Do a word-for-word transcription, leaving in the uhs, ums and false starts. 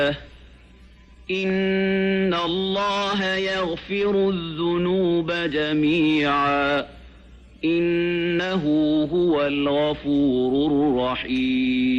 إن الله يغفر الذنوب جميعا إنه هو الغفور الرحيم.